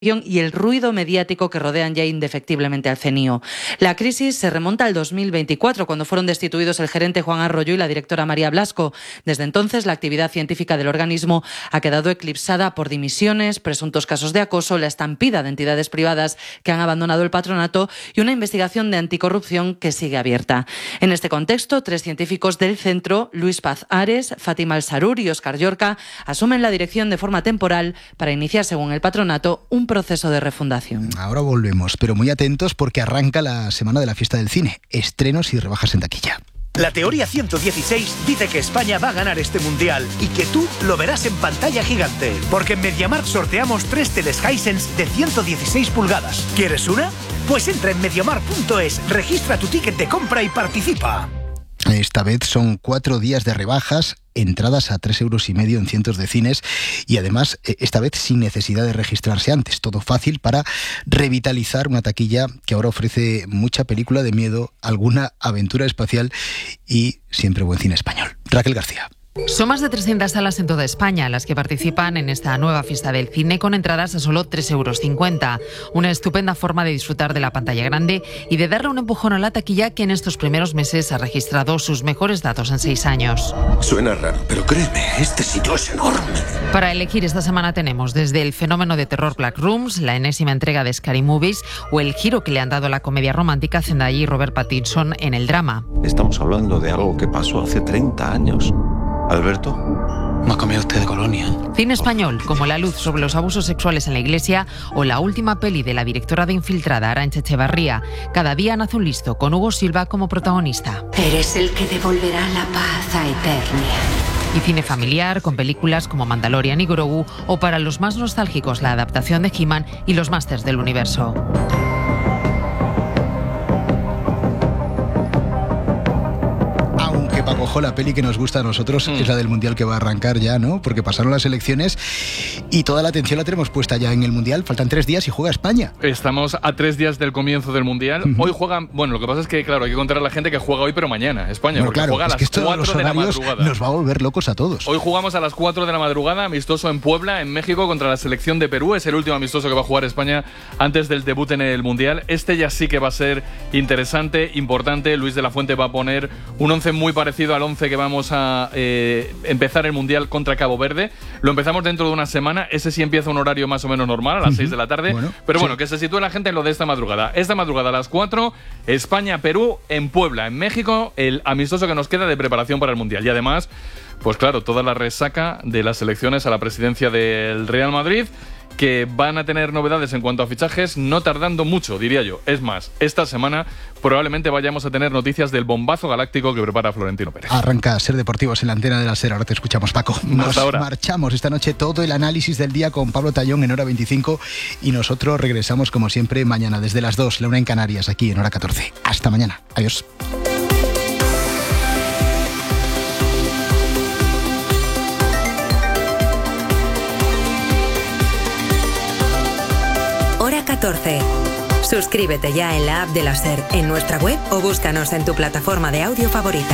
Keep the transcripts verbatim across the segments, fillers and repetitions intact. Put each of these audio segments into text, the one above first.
y el ruido mediático que rodean ya indefectiblemente al C N I O. La crisis se remonta al dos mil veinticuatro, cuando fueron destituidos el gerente Juan Arroyo y la directora María Blasco. Desde entonces, la actividad científica del organismo ha quedado eclipsada por dimisiones, presuntos casos de acoso, la estampida de entidades privadas que han abandonado el patronato y una investigación de anticorrupción que sigue abierta. En este contexto, tres científicos del centro, Luis Paz Ares, Fátima Al-Sarur y Óscar Llorca, asumen la dirección de forma temporal para iniciar, según el patronato, un proceso de refundación. Ahora volvemos, pero muy atentos porque arranca la semana de la fiesta del cine. Estrenos y rebajas en taquilla. La teoría ciento dieciséis dice que España va a ganar este mundial y que tú lo verás en pantalla gigante. Porque en MediaMarkt sorteamos tres teles Hisense de ciento dieciséis pulgadas. ¿Quieres una? Pues entra en mediamarkt punto es, registra tu ticket de compra y participa. Esta vez son cuatro días de rebajas, entradas a tres euros y medio en cientos de cines y además esta vez sin necesidad de registrarse antes. Todo fácil para revitalizar una taquilla que ahora ofrece mucha película de miedo, alguna aventura espacial y siempre buen cine español. Raquel García. Son más de trescientas salas en toda España las que participan en esta nueva fiesta del cine con entradas a solo tres euros cincuenta. Una estupenda forma de disfrutar de la pantalla grande y de darle un empujón a la taquilla que en estos primeros meses ha registrado sus mejores datos en seis años. Suena raro, pero créeme, este sitio es enorme. Para elegir esta semana tenemos desde el fenómeno de terror Black Rooms, la enésima entrega de Scary Movies o el giro que le han dado a la comedia romántica Zendaya y Robert Pattinson en el drama. Estamos hablando de algo que pasó hace treinta años. Alberto, me ha comido usted de colonia. Cine español, como La luz sobre los abusos sexuales en la iglesia o la última peli de la directora de Infiltrada, Arantxa Echevarría. Cada día nace un listo, con Hugo Silva como protagonista. Eres el que devolverá la paz a Eternia. Y cine familiar, con películas como Mandalorian y Grogu, o para los más nostálgicos, la adaptación de He-Man y los Masters del Universo. Ojo, la peli que nos gusta a nosotros mm. es la del Mundial que va a arrancar ya, ¿no? Porque pasaron las elecciones y toda la atención la tenemos puesta ya en el Mundial. Faltan tres días y juega España. Estamos a tres días del comienzo del Mundial. Uh-huh. Hoy juegan... Bueno, lo que pasa es que, claro, hay que contar a la gente que juega hoy, pero mañana, España. Bueno, porque claro, juega a es las que esto cuatro de la madrugada. Nos va a volver locos a todos. Hoy jugamos a las cuatro de la madrugada, amistoso en Puebla, en México, contra la selección de Perú. Es el último amistoso que va a jugar España antes del debut en el Mundial. Este ya sí que va a ser interesante, importante. Luis de la Fuente va a poner un once muy parecido al once que vamos a eh, empezar el Mundial contra Cabo Verde. Lo empezamos dentro de una semana. Ese sí empieza un horario más o menos normal, a las uh-huh. seis de la tarde. Bueno, pero sí. bueno, que se sitúe la gente en lo de esta madrugada. Esta madrugada a las cuatro, España-Perú en Puebla, en México, el amistoso que nos queda de preparación para el Mundial. Y además, pues claro, toda la resaca de las elecciones a la presidencia del Real Madrid, que van a tener novedades en cuanto a fichajes, no tardando mucho, diría yo. Es más, esta semana probablemente vayamos a tener noticias del bombazo galáctico que prepara Florentino Pérez. Arranca Ser Deportivos en la antena de la SER. Ahora te escuchamos, Paco. Nos ahora. marchamos esta noche todo el análisis del día con Pablo Tallón en Hora veinticinco y nosotros regresamos como siempre mañana desde las dos, la una en Canarias, aquí en Hora catorce. Hasta mañana. Adiós. Hora catorce. Suscríbete ya en la app de la SER, en nuestra web o búscanos en tu plataforma de audio favorita.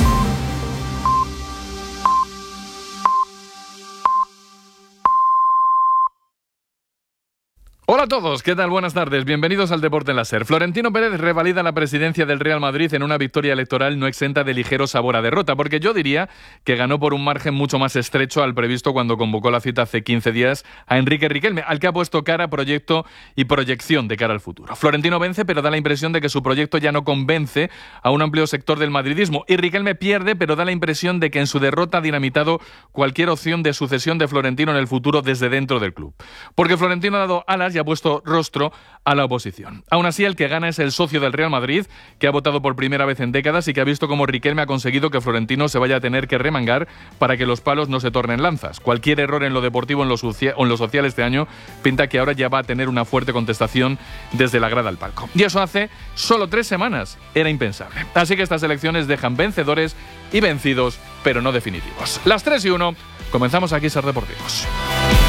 Hola a todos, ¿qué tal? Buenas tardes, bienvenidos al Deporte en la SER. Florentino Pérez revalida la presidencia del Real Madrid en una victoria electoral no exenta de ligero sabor a derrota, porque yo diría que ganó por un margen mucho más estrecho al previsto cuando convocó la cita hace quince días a Enrique Riquelme, al que ha puesto cara, proyecto y proyección de cara al futuro. Florentino vence, pero da la impresión de que su proyecto ya no convence a un amplio sector del madridismo, y Riquelme pierde, pero da la impresión de que en su derrota ha dinamitado cualquier opción de sucesión de Florentino en el futuro desde dentro del club. Porque Florentino ha dado alas y ha puesto rostro a la oposición. Aún así, el que gana es el socio del Real Madrid, que ha votado por primera vez en décadas y que ha visto cómo Riquelme ha conseguido que Florentino se vaya a tener que remangar para que los palos no se tornen lanzas. Cualquier error en lo deportivo o en lo, socia- o en lo social este año pinta que ahora ya va a tener una fuerte contestación desde la grada al palco. Y eso hace solo tres semanas. Era impensable. Así que estas elecciones dejan vencedores y vencidos, pero no definitivos. Las tres y uno, comenzamos aquí Ser Deportivos.